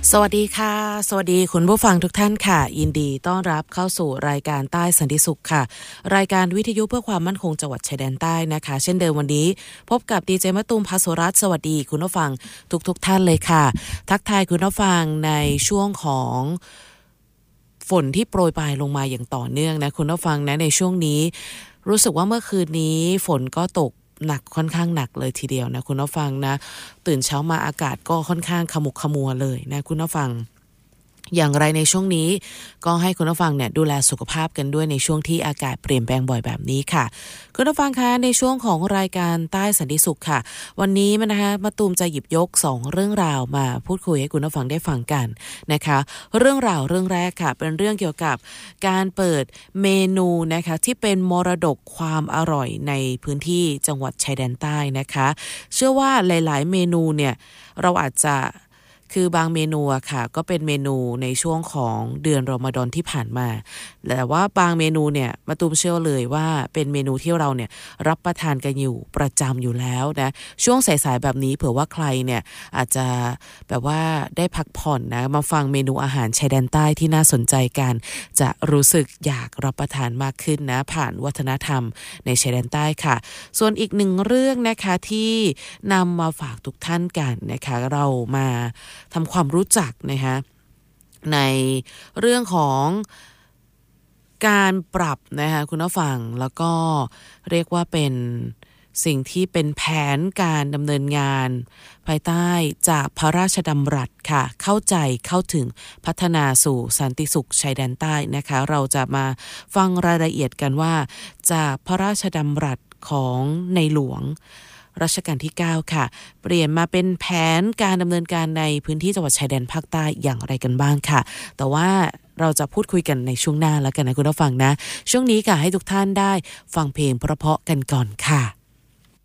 สวัสดีค่ะสวัสดีคุณผู้ฟังทุกท่านค่ะยินดีต้อนรับเข้าสู่รายการใต้สันติสุขค่ะรายการวิทยุเพื่อความมั่นคงจังหวัดชายแดนใต้นะคะเช่นเดิมวันนี้พบกับดีเจมะตูมภาสุรัตน์สวัสดีคุณผู้ฟังทุกท่านเลยค่ะทักทายคุณผู้ฟังในช่วงของฝนที่โปรยปลายลงมาอย่างต่อเนื่องนะคุณผู้ฟังนะในช่วงนี้รู้สึกว่าเมื่อคืนนี้ฝนก็ตกหนักค่อนข้างหนักเลยทีเดียวนะคุณผู้ฟังนะตื่นเช้ามาอากาศก็ค่อนข้างขมุกขมัวเลยนะคุณผู้ฟังอย่างไรในช่วงนี้ก็ให้คุณผู้ฟังเนี่ยดูแลสุขภาพกันด้วยในช่วงที่อากาศเปลี่ยนแปลงบ่อยแบบนี้ค่ะคุณผู้ฟังคะในช่วงของรายการใต้สันติสุขค่ะวันนี้นะคะมาตูมจะหยิบยก2เรื่องราวมาพูดคุยให้คุณผู้ฟังได้ฟังกันนะคะเรื่องราวเรื่องแรกค่ะเป็นเรื่องเกี่ยวกับการเปิดเมนูนะคะที่เป็นมรดกความอร่อยในพื้นที่จังหวัดชายแดนใต้นะคะเชื่อว่าหลายๆเมนูเนี่ยเราอาจจะคือบางเมนูอะค่ะก็เป็นเมนูในช่วงของเดือนรอมฎอนที่ผ่านมาแต่ว่าบางเมนูเนี่ยมาตูมเชื่อเลยว่าเป็นเมนูที่เราเนี่ยรับประทานกันอยู่ประจำอยู่แล้วนะช่วงสายๆแบบนี้เผื่อว่าใครเนี่ยอาจจะแบบว่าได้พักผ่อนนะมาฟังเมนูอาหารชายแดนใต้ที่น่าสนใจกันจะรู้สึกอยากรับประทานมากขึ้นนะผ่านวัฒนธรรมในชายแดนใต้ค่ะส่วนอีกหนึ่งเรื่องนะคะที่นำมาฝากทุกท่านกันนะคะเรามาทำความรู้จักนะคะในเรื่องของการปรับนะคะคุณผู้ฟังแล้วก็เรียกว่าเป็นสิ่งที่เป็นแผนการดำเนินงานภายใต้จากพระราชดำรัสค่ะเข้าใจเข้าถึงพัฒนาสู่สันติสุขชายแดนใต้นะคะเราจะมาฟังรายละเอียดกันว่าจากพระราชดำรัสของในหลวงรัชกาลที่9ค่ะเปลี่ยนมาเป็นแผนการดำเนินการในพื้นที่จังหวัดชายแดนภาคใต้อย่างไรกันบ้างค่ะแต่ว่าเราจะพูดคุยกันในช่วงหน้าแล้วกันนะคุณผู้ฟังนะช่วงนี้ค่ะให้ทุกท่านได้ฟังเพลงเพราะๆกันก่อนค่ะ